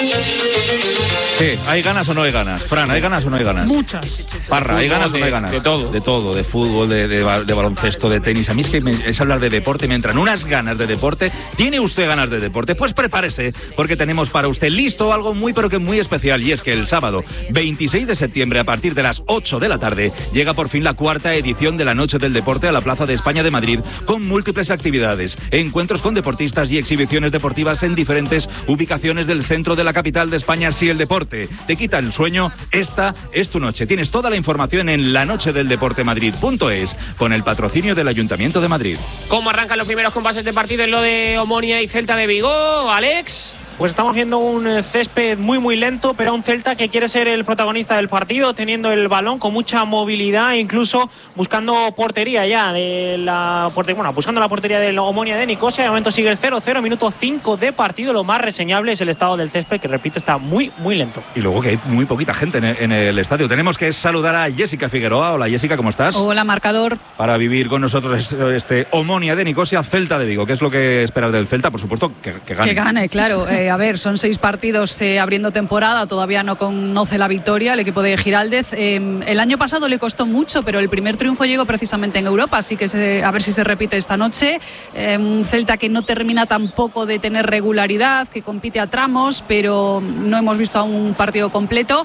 ¿Qué? ¿Hay ganas o no hay ganas? Fran, ¿hay ganas o no hay ganas? Muchas. Parra, ¿hay ganas o no hay ganas? De todo. De todo, de fútbol, de baloncesto, de tenis. A mí es que es hablar de deporte, me entran unas ganas de deporte. ¿Tiene usted ganas de deporte? Pues prepárese, porque tenemos para usted listo algo muy pero que muy especial. Y es que el sábado 26 de septiembre, a partir de las 8 de la tarde, llega por fin la cuarta edición de la Noche del Deporte a la Plaza de España de Madrid, con múltiples actividades, encuentros con deportistas y exhibiciones deportivas en diferentes ubicaciones del centro de la capital de España. Si el deporte te quita el sueño, esta es tu noche. Tienes toda la información en lanochedeldeportemadrid.es, con el patrocinio del Ayuntamiento de Madrid. ¿Cómo arrancan los primeros compases de partido en lo de Omonia y Celta de Vigo, Alex? Pues estamos viendo un césped muy lento, pero un Celta que quiere ser el protagonista del partido, teniendo el balón con mucha movilidad, incluso buscando portería ya de buscando la portería del Omonia de Nicosia. De momento sigue el 0-0, minuto 5 de partido. Lo más reseñable es el estado del césped, que repito, está muy lento. Y luego que hay muy poquita gente en el estadio. Tenemos que saludar a Jessica Figueroa. Hola Jessica, ¿cómo estás? Hola, marcador. Para vivir con nosotros este Omonia de Nicosia, Celta de Vigo. ¿Qué es lo que esperas del Celta? Por supuesto, que gane. Que gane, claro. A ver, son 6 partidos abriendo temporada, todavía no conoce la victoria el equipo de Giraldez. El año pasado le costó mucho, pero el primer triunfo llegó precisamente en Europa, así que a ver si se repite esta noche. Un Celta que no termina tampoco de tener regularidad, que compite a tramos, pero no hemos visto aún un partido completo.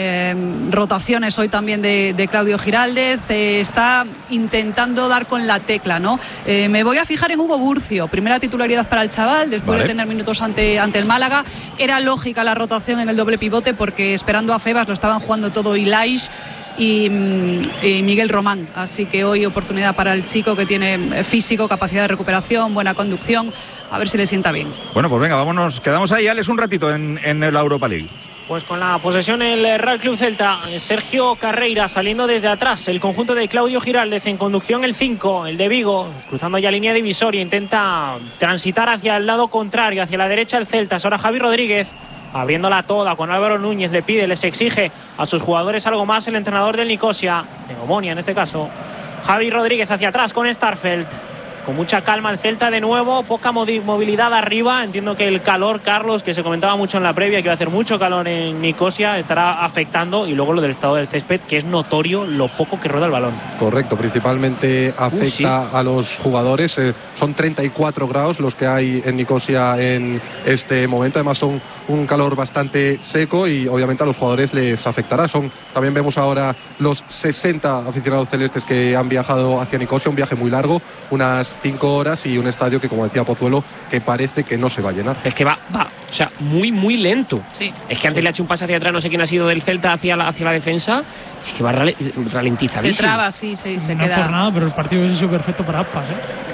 Rotaciones hoy también de Claudio Giraldez. Está intentando dar con la tecla, ¿no? Me voy a fijar en Hugo Burcio, primera titularidad para el chaval, después de tener minutos ante el Málaga. Era lógica la rotación en el doble pivote, porque esperando a Febas lo estaban jugando todo Ilaish y Miguel Román, así que hoy oportunidad para el chico, que tiene físico, capacidad de recuperación, buena conducción, a ver si le sienta bien. Bueno, pues venga, vámonos, quedamos ahí, Alex, un ratito en la Europa League. Pues con la posesión el Real Club Celta, Sergio Carreira saliendo desde atrás, el conjunto de Claudio Giraldez en conducción el 5, el de Vigo, cruzando ya línea divisoria, intenta transitar hacia el lado contrario, hacia la derecha el Celta. Es ahora Javi Rodríguez abriéndola toda con Álvaro Núñez, le pide, les exige a sus jugadores algo más el entrenador del Nicosia, de Omonia en este caso. Javi Rodríguez hacia atrás con Starfelt. Con mucha calma el Celta de nuevo, poca movilidad arriba. Entiendo que el calor, Carlos, que se comentaba mucho en la previa, que iba a hacer mucho calor en Nicosia, estará afectando. Y luego lo del estado del césped, que es notorio lo poco que rueda el balón. Correcto, principalmente afecta a los jugadores. Son 34 grados los que hay en Nicosia en este momento. Además son un calor bastante seco y obviamente a los jugadores les afectará. También vemos ahora los 60 aficionados celestes que han viajado hacia Nicosia, un viaje muy largo, unas 5 horas, y un estadio que, como decía Pozuelo, que parece que no se va a llenar. Es que va, o sea, muy lento. Sí. Es que antes le ha hecho un pase hacia atrás, no sé quién ha sido del Celta hacia la defensa. Es que va ralentizadísimo. Se traba, sí, se no queda. No por nada, pero el partido es perfecto para Aspas,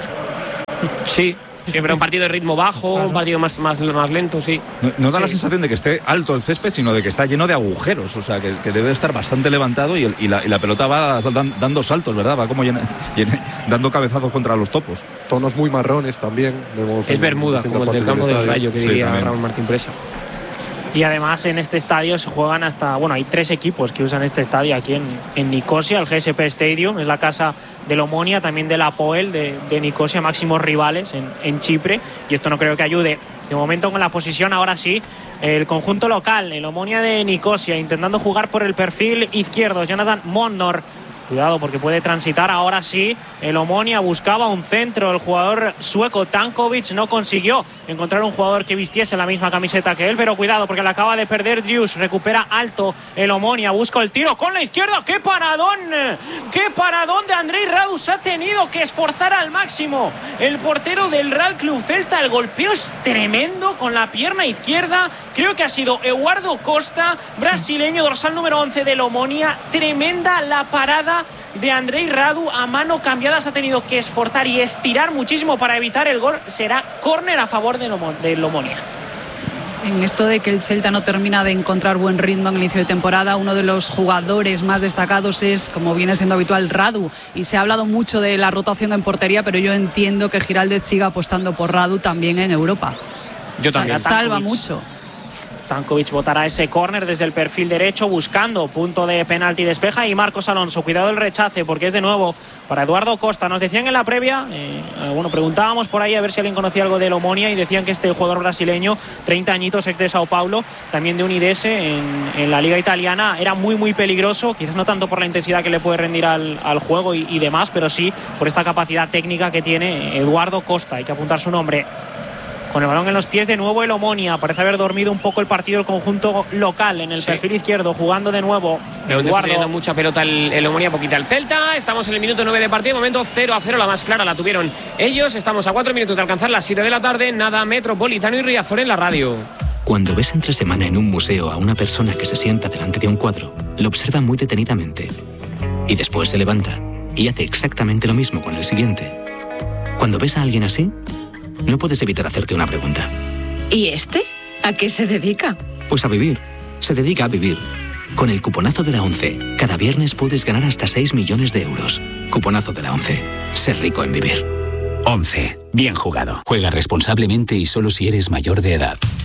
Sí. Siempre un partido de ritmo bajo, un partido más lento, sí. No da la sensación de que esté alto el césped, sino de que está lleno de agujeros, o sea, que debe estar bastante levantado y la pelota va dando saltos, ¿verdad? Va como dando cabezazos contra los topos. Tonos muy marrones también. Es Bermuda, como el del campo del Rayo, que diría Raúl Martín Presa. Y además en este estadio se juegan hay 3 equipos que usan este estadio aquí en Nicosia. El GSP Stadium es la casa del Omonia, también del Apoel de Nicosia, máximos rivales en Chipre, y esto no creo que ayude. De momento con la posición, ahora sí, el conjunto local, el Omonia de Nicosia, intentando jugar por el perfil izquierdo, Jonathan Monnor. Cuidado porque puede transitar, ahora sí, el Omonia buscaba un centro, el jugador sueco Tankovic no consiguió encontrar un jugador que vistiese la misma camiseta que él, pero cuidado porque la acaba de perder Drius, recupera alto el Omonia, busca el tiro con la izquierda, ¡qué paradón de Andrei Radu! Se ha tenido que esforzar al máximo el portero del Real Club Celta, el golpeo es tremendo con la pierna izquierda, creo que ha sido Eduardo Costa, brasileño, dorsal número 11 del Omonia, tremenda la parada de Andrei Radu, a mano cambiada, se ha tenido que esforzar y estirar muchísimo para evitar el gol. Será córner a favor del Omonia. En esto de que el Celta no termina de encontrar buen ritmo en el inicio de temporada, uno de los jugadores más destacados es, como viene siendo habitual, Radu, y se ha hablado mucho de la rotación en portería, pero yo entiendo que Giraldez siga apostando por Radu también en Europa. Yo también. Salva mucho. Stankovic botará ese córner desde el perfil derecho, buscando punto de penalti, despeja, y Marcos Alonso, cuidado el rechace, porque es de nuevo para Eduardo Costa. Nos decían en la previa, preguntábamos por ahí a ver si alguien conocía algo del Omonia, y decían que este jugador brasileño, 30 añitos, ex de Sao Paulo, también de Udinese en la liga italiana, era muy muy peligroso, quizás no tanto por la intensidad que le puede rendir al juego y demás, pero sí por esta capacidad técnica que tiene Eduardo Costa. Hay que apuntar su nombre. Con el balón en los pies, de nuevo el Omonia. Parece haber dormido un poco el partido el conjunto local en el perfil izquierdo, jugando de nuevo. Eduardo, mucha pelota el Omonia, poquita el Celta. Estamos en el minuto 9 de partido, momento 0-0, la más clara la tuvieron ellos. Estamos a 4 minutos de alcanzar las 7 de la tarde. Nada, Metropolitano y Riazor en la radio. Cuando ves entre semana en un museo a una persona que se sienta delante de un cuadro, lo observa muy detenidamente y después se levanta y hace exactamente lo mismo con el siguiente. Cuando ves a alguien así, no puedes evitar hacerte una pregunta. ¿Y este? ¿A qué se dedica? Pues a vivir. Se dedica a vivir. Con el cuponazo de la 11, cada viernes puedes ganar hasta 6 millones de euros. Cuponazo de la 11. Ser rico en vivir. 11. Bien jugado. Juega responsablemente y solo si eres mayor de edad.